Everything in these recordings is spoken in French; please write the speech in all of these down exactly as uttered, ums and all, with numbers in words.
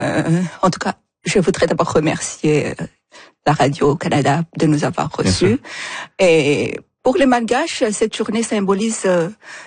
Euh, en tout cas, je voudrais d'abord remercier euh, la Radio-Canada de nous avoir reçus. Et pour les Malgaches, cette journée symbolise euh,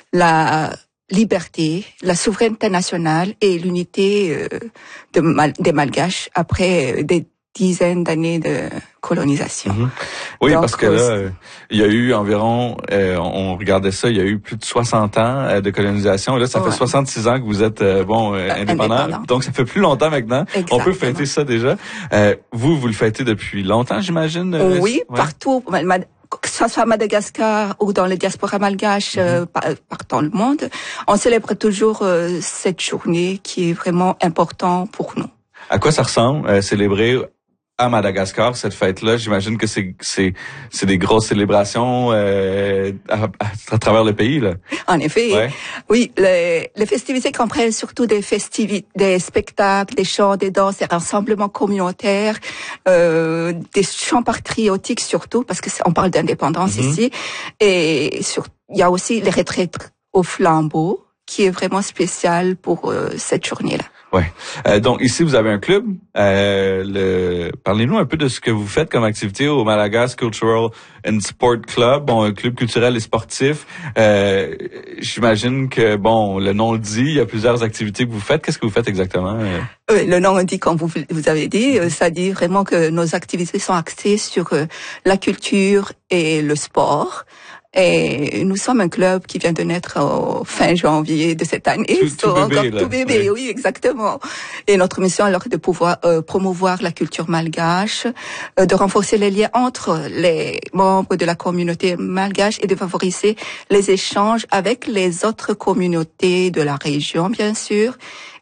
la liberté, la souveraineté nationale et l'unité euh, de Mal- des Malgaches après euh, des dizaines d'années de colonisation. Mm-hmm. Oui, Donc, parce que là, euh, il y a eu environ, euh, on regardait ça, il y a eu plus de soixante ans euh, de colonisation. Et là, ça ouais. fait soixante-six ans que vous êtes euh, bon euh, indépendant. indépendant. Donc, ça fait plus longtemps maintenant. Exactement. On peut fêter ça déjà. Euh, vous, vous le fêtez depuis longtemps, j'imagine? Euh, oui, ouais. partout. Que ce soit à Madagascar ou dans les diasporas malgaches, mm-hmm. euh, par, partout dans le monde, on célèbre toujours euh, cette journée qui est vraiment importante pour nous. À quoi ça ressemble, euh, célébrer à Madagascar cette fête-là? J'imagine que c'est c'est c'est des grosses célébrations euh, à, à, à travers le pays, là. En effet, ouais. oui. Les, les festivités comprennent surtout des festivités, des spectacles, des chants, des danses, des rassemblements communautaires, euh, des chants patriotiques surtout, parce que on parle d'indépendance mm-hmm. ici. Et sur, il y a aussi les retraites au flambeau, qui est vraiment spécial pour euh, cette journée-là. Ouais. Euh, donc ici vous avez un club. Euh, le... Parlez-nous un peu de ce que vous faites comme activité au Malagasy Cultural and Sport Club, bon, un club culturel et sportif. Euh, j'imagine que bon, le nom le dit, il y a plusieurs activités que vous faites. Qu'est-ce que vous faites exactement? Oui, le nom dit, comme vous vous avez dit, ça dit vraiment que nos activités sont axées sur la culture et le sport. Et nous sommes un club qui vient de naître au fin janvier de cette année. Tout, tout so, bébé, encore tout bébé, oui. oui, exactement. Et notre mission alors est de pouvoir euh, promouvoir la culture malgache, euh, de renforcer les liens entre les membres de la communauté malgache et de favoriser les échanges avec les autres communautés de la région, bien sûr.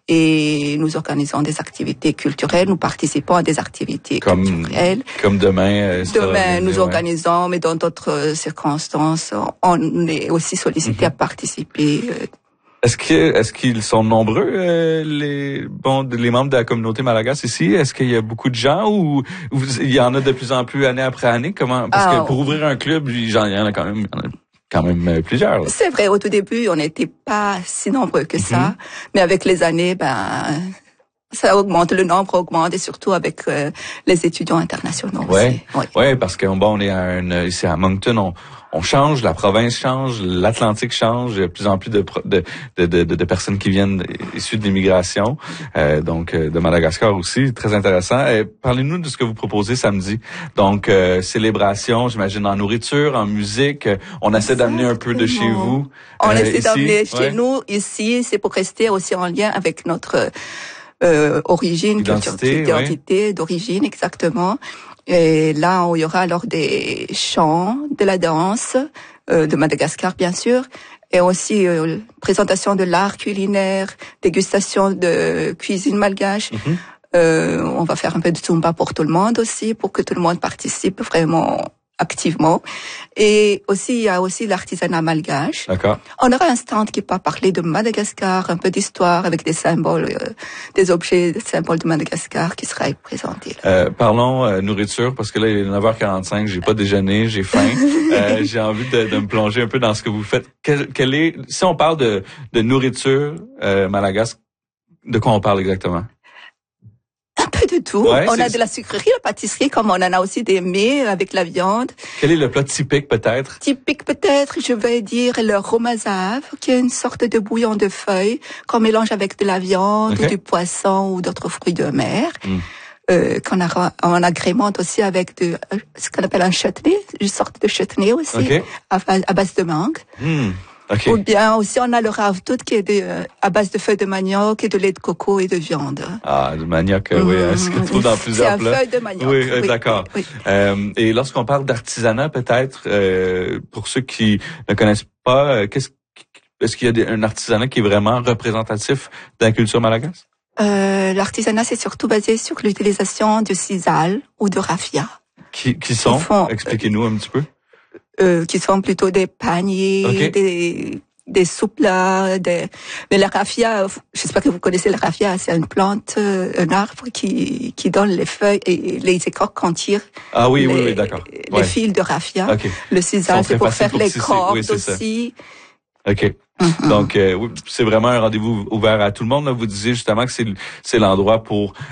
Et nous organisons des activités culturelles, nous participons à des activités comme, culturelles. Comme demain. Euh, demain, nous ouais. organisons, mais dans d'autres circonstances, on est aussi sollicité mm-hmm. à participer. Est-ce que est-ce qu'ils sont nombreux euh, les bon les membres de la communauté malagasy ici? Est-ce qu'il y a beaucoup de gens ou, ou il y en a de plus en plus année après année? Comment? Parce ah, que pour ouvrir un club, il y en a quand même. Il y en a quand même plusieurs. Là. C'est vrai, au tout début, on n'était pas si nombreux que ça, mm-hmm. mais avec les années, ben ça augmente, le nombre augmente et surtout avec euh, les étudiants internationaux ouais. aussi. Oui, ouais, parce que bon, on est à une, ici à Moncton, on, on change, la province change, l'Atlantique change, il y a de plus en plus de de de, de, de personnes qui viennent issues de l'immigration, euh, donc de Madagascar aussi, très intéressant. Et parlez-nous de ce que vous proposez samedi. Donc euh, célébration, j'imagine en nourriture, en musique, on essaie d'amener un peu de chez vous. On euh, essaie ici. d'amener chez ouais. nous ici, c'est pour rester aussi en lien avec notre Euh, origine, identité, culture, identité, ouais. d'origine, exactement. Et là, il y aura alors des chants, de la danse, euh, de Madagascar, bien sûr, et aussi euh, présentation de l'art culinaire, dégustation de cuisine malgache. Mm-hmm. Euh, on va faire un peu de Zumba pour tout le monde aussi, pour que tout le monde participe vraiment activement. Et aussi, il y a aussi l'artisanat malgache. D'accord. On aura un stand qui va parler de Madagascar, un peu d'histoire avec des symboles, euh, des objets, des symboles de Madagascar qui sera présenté. Euh, parlons euh, nourriture, parce que là, il est neuf heures quarante-cinq, j'ai pas déjeuné, j'ai faim. euh, j'ai envie de, de me plonger un peu dans ce que vous faites. Quel, quel est, si on parle de, de nourriture euh, malagasy, de quoi on parle exactement? Un peu de tout. Ouais, on a de la sucrerie, la pâtisserie, comme on en a aussi des mets avec la viande. Quel est le plat typique peut-être? Typique peut-être, je vais dire le romazav, qui est une sorte de bouillon de feuilles qu'on mélange avec de la viande, okay. ou du poisson ou d'autres fruits de mer. Mm. Euh, qu'on a, on agrémente aussi avec de, ce qu'on appelle un chutney, une sorte de chutney aussi, okay. à, à base de mangue. Mm. Okay. Ou bien aussi on a le ravtout qui est de, euh, à base de feuilles de manioc et de lait de coco et de viande. Ah, de manioc, mmh. oui, hein, ce qu'on trouve dans plusieurs plats. C'est à feuilles de manioc. Oui, oui d'accord. Oui, oui. Euh, et lorsqu'on parle d'artisanat, peut-être, euh, pour ceux qui ne connaissent pas, euh, qu'est-ce, est-ce qu'il y a des, un artisanat qui est vraiment représentatif de la culture malagasy? Euh, l'artisanat, c'est surtout basé sur l'utilisation de sisal ou de raffia. Qui, qui sont? Font, Expliquez-nous un petit peu. Euh, qui sont plutôt des paniers, okay. des des soupes-là, des... mais la raffia, j'espère que vous connaissez la raffia, c'est une plante, un arbre qui qui donne les feuilles et les écorces qu'on tire. Ah oui, les, oui, oui, d'accord. Les ouais. fils de raffia. Okay. Le sisal, c'est pour faire les cordes oui, aussi. OK. Mm-hmm. Donc, euh, oui, c'est vraiment un rendez-vous ouvert à tout le monde. Là. Vous disiez justement que c'est c'est l'endroit pour